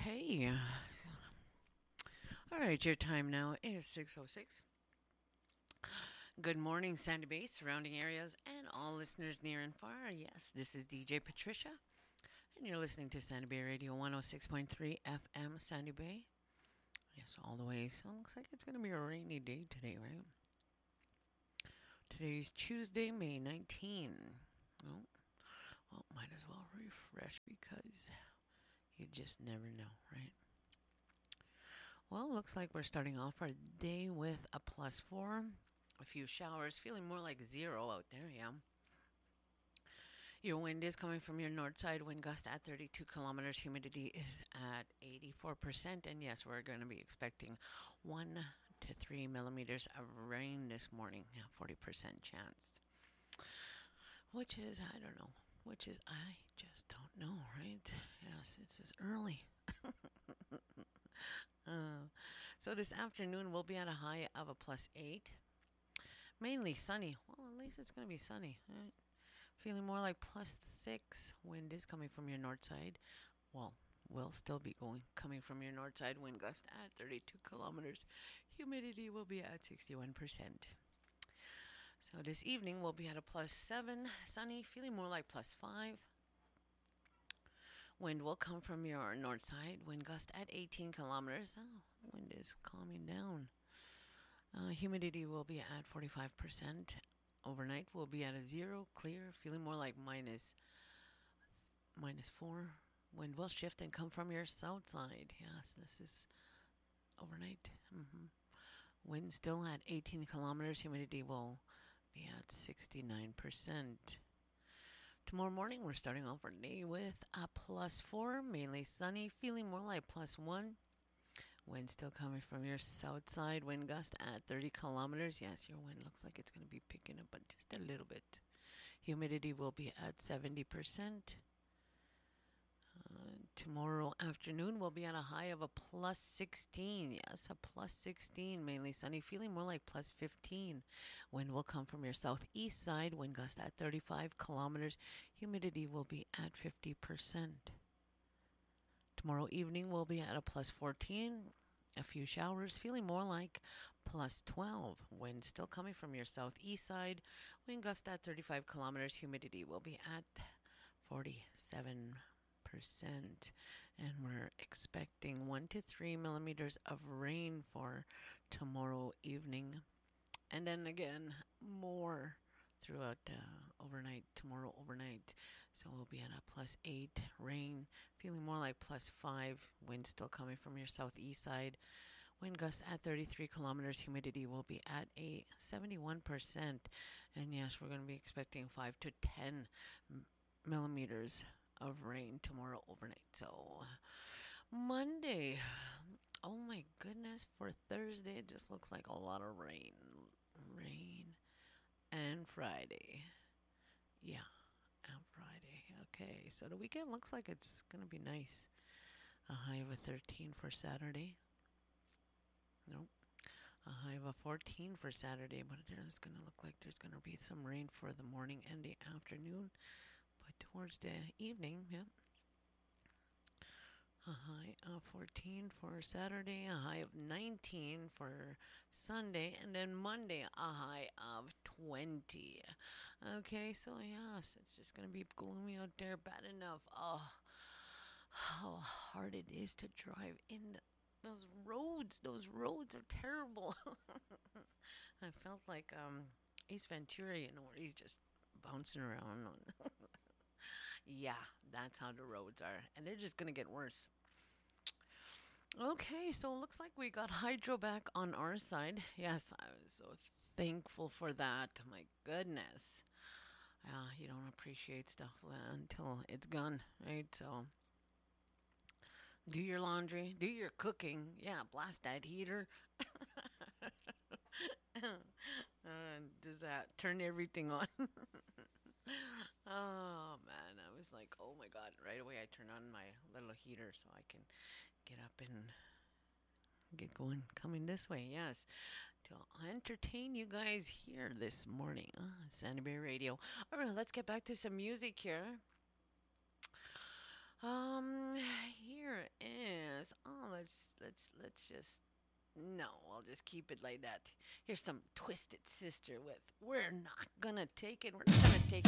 Okay. All right, your time now is 6:06. Good morning, Sandy Bay, surrounding areas, and all listeners near and far. Yes, this is DJ Patricia, and you're listening to Sandy Bay Radio 106.3 FM, Sandy Bay. Yes, all the way. So it looks like it's going to be a rainy day today, right? Today's Tuesday, May 19. Oh, well, might as well refresh because you just never know, right? Well, looks like we're starting off our day with a +4. A few showers, feeling more like 0 out there, yeah. Your wind is coming from your north side, wind gust at 32 kilometers, humidity is at 84%, and yes, we're going to be expecting 1 to 3 millimeters of rain this morning, yeah, 40% chance. Which is, I don't know, I just don't know, right? Yes, it's as early. So this afternoon we'll be at a high of a +8. Mainly sunny. Well, at least it's going to be sunny. Right? Feeling more like +6. Wind is coming from your north side. Well, will still be coming from your north side. Wind gust at 32 kilometers. Humidity will be at 61%. So this evening we'll be at a +7. Sunny. Feeling more like +5. Wind will come from your north side. Wind gust at 18 kilometers. Oh, wind is calming down. Humidity will be at 45%. Overnight will be at a 0, clear, feeling more like -4. Wind will shift and come from your south side. Yes, this is overnight. Wind still at 18 kilometers. Humidity will be at 69%. Tomorrow morning, we're starting off our day with a +4, mainly sunny, feeling more like +1. Wind still coming from your south side. Wind gust at 30 kilometers. Yes, your wind looks like it's going to be picking up, but just a little bit. Humidity will be at 70%. Tomorrow afternoon will be at a high of a +16. Yes, a +16. Mainly sunny, feeling more like +15. Wind will come from your southeast side. Wind gust at 35 kilometers. Humidity will be at 50%. Tomorrow evening will be at a +14. A few showers, feeling more like +12. Wind still coming from your southeast side. Wind gust at 35 kilometers. Humidity will be at 47%. And we're expecting 1 to 3 millimeters of rain for tomorrow evening. And then again, more throughout tomorrow overnight. So we'll be at a +8, rain, feeling more like +5, wind still coming from your southeast side. Wind gusts at 33 kilometers, humidity will be at a 71%. And yes, we're going to be expecting 5 to 10 millimeters of rain tomorrow overnight. So Monday, oh my goodness, for Thursday, it just looks like a lot of rain. And Friday. Yeah, and Friday. Okay, so the weekend looks like it's going to be nice. A high of a 13 for Saturday. Nope. A high of a 14 for Saturday, but it's going to look like there's going to be some rain for the morning and the afternoon. But towards the evening, yeah, a high of 14 for Saturday, a high of 19 for Sunday, and then Monday, a high of 20. Okay, so yes, it's just going to be gloomy out there. Bad enough. Oh, how hard it is to drive in those roads. Those roads are terrible. I felt like Ace Ventura, where he's just bouncing around on. Yeah, that's how the roads are. And they're just going to get worse. Okay, so it looks like we got hydro back on our side. Yes, I was so thankful for that. My goodness. You don't appreciate stuff until it's gone, right? So do your laundry, do your cooking. Yeah, blast that heater. Does that turn everything on? Oh man, I was like, oh my god! Right away, I turn on my little heater so I can get up and get going. Coming this way, yes, to entertain you guys here this morning. Sandy Bay Radio. All right, let's get back to some music here. Here is let's just no, I'll just keep it like that. Here's some Twisted Sister with "We're not gonna take it. We're not gonna take